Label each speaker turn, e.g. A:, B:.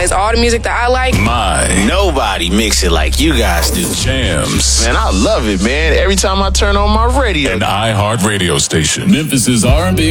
A: plays all the music that I like.
B: Nobody mix it like you guys do.
C: Jams.
B: Man, I love it, man. Every time I turn on my radio.
C: An iHeart radio station. Memphis' R&B